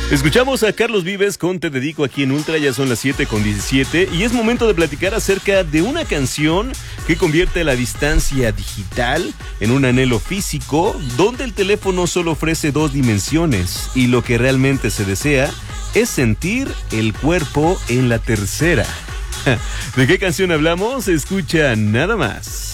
Escuchamos a Carlos Vives con Te Dedico aquí en Ultra, ya son las 7:17 y es momento de platicar acerca de una canción que convierte la distancia digital en un anhelo físico, donde el teléfono solo ofrece 2 dimensiones y lo que realmente se desea es sentir el cuerpo en la tercera. ¿De qué canción hablamos? Escucha nada más.